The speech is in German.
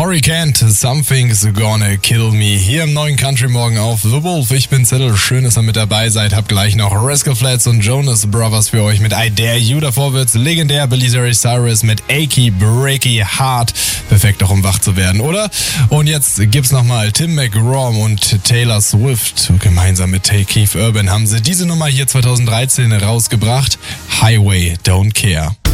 Cory Kent, Something's Gonna Kill Me. Hier im neuen Country Morgen auf The Wolf. Ich bin Zettel, schön, dass ihr mit dabei seid. Hab gleich noch Rascal Flatts und Jonas Brothers für euch mit I Dare You. Davor wird's legendär Billy Ray Cyrus mit Achy Breaky Heart. Perfekt auch, um wach zu werden, oder? Und jetzt gibt's nochmal Tim McGraw und Taylor Swift. Gemeinsam mit Keith Urban haben sie diese Nummer hier 2013 rausgebracht. Highway Don't Care.